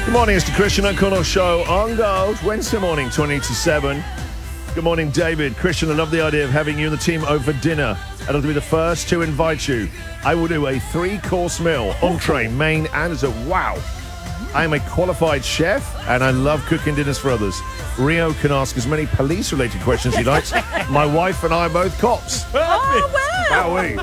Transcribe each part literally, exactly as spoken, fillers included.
Good morning, it's the Christian O'Connell Show on Gold, Wednesday morning, twenty to seven. Good morning, David. Christian, I love the idea of having you and the team over for dinner. And I'll be the first to invite you. I will do a three-course meal, entree, main, and dessert. Wow. I am a qualified chef, and I love cooking dinners for others. Rio can ask as many police-related questions he likes. My wife and I are both cops. Oh, wow. Wowee.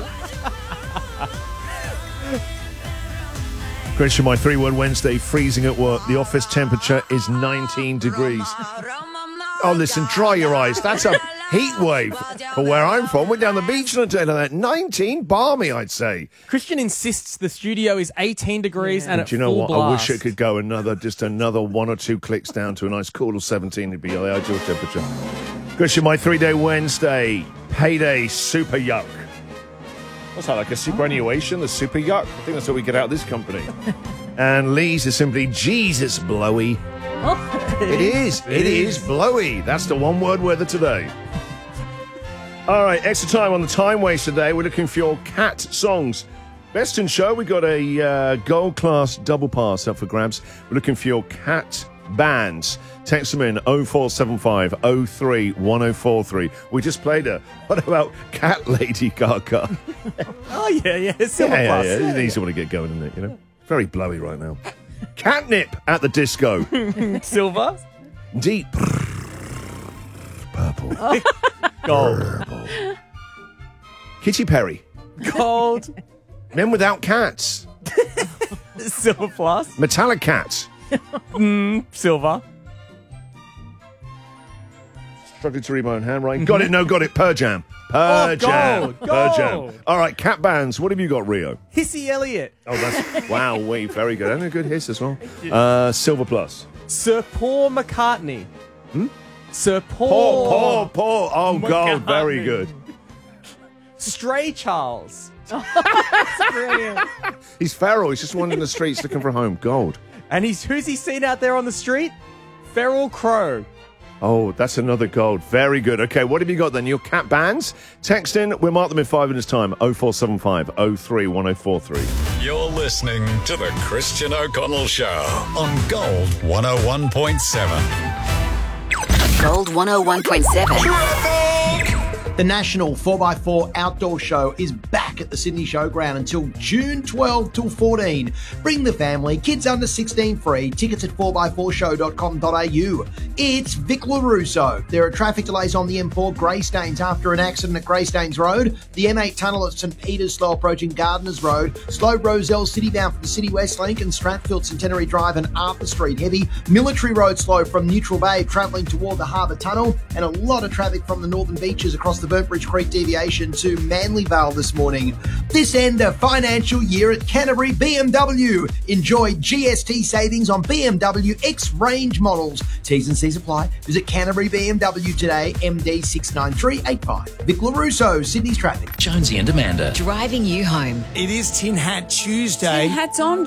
Christian, my three-word Wednesday, freezing at work. The office temperature is nineteen degrees. Oh, listen, dry your eyes. That's a heat wave for where I'm from. We're down the beach on a day like that. nineteen, balmy, I'd say. Christian insists the studio is eighteen degrees yeah. and at Do you know full what? blast. I wish it could go another, just another one or two clicks down to a nice cool of seventeen. It'd be the ideal temperature. Christian, my three-day Wednesday, payday super yuck. What's that, like a superannuation, the super yuck? I think that's what we get out of this company. And Lee's is simply Jesus blowy. Oh, it is. It is blowy. That's the one-word weather today. All right, extra time on the time waste today. We're looking for your cat songs. Best in show, we got a uh, gold class double pass up for grabs. We're looking for your cat bands. Text them in oh four seven five oh three one oh four three. We just played her. What about Cat Lady Gaga? Oh, yeah, yeah. Silver yeah, plus. yeah, yeah. It's easy to get going, isn't it? You know, very blowy right now. Catnip at the disco. Silver. Deep purple. Oh. Gold. Purple. Katy Perry. Gold. Men Without Cats. Silver plus. Metallic Cats. Mm, silver. Struggling to read my own handwriting. Got it, no, got it. Pearl Jam. Pearl Oh, Jam. gold, Pearl Jam. gold. All right, cat bands. What have you got, Rio? Hissy Elliott. Oh, that's, wow, wait, very good. And a good hiss as well. Uh, Silver Plus. Sir Paul McCartney. Hmm? Sir Paul. Paul, Paul, Paul. Oh, gold, very McCartney. good. Stray Charles. That's brilliant. He's feral. He's just wandering the streets looking for a home. Gold. And he's who's he seen out there on the street? Feral Crow. Oh, that's another gold. Very good. Okay, what have you got then? Your cat bands? Text in. We'll mark them in five minutes' time. oh four seven five oh three one oh four three. You're listening to the Christian O'Connell Show on Gold one oh one point seven. Gold one oh one point seven. The National four by four Outdoor Show is back at the Sydney Showground until June twelfth till fourteen. Bring the family, kids under sixteen free, tickets at four by four show dot com dot a u. It's Vic LaRusso. There are traffic delays on the M four Greystanes after an accident at Greystanes Road, the M eight tunnel at St Peters slow approaching Gardeners Road, slow Roselle City bound for the City West Link and Stratfield Centenary Drive and Arthur Street heavy, Military Road slow from Neutral Bay travelling toward the Harbour Tunnel, and a lot of traffic from the northern beaches across the Burntbridge Creek deviation to Manlyvale this morning. This end of financial year at Canterbury B M W. Enjoy G S T savings on B M W X-Range models. T's and C's apply. Visit Canterbury B M W today, M D six nine three eight five. Vic LaRusso, Sydney's traffic. Jonesy and Amanda. Driving you home. It is Tin Hat Tuesday. Tin hats on.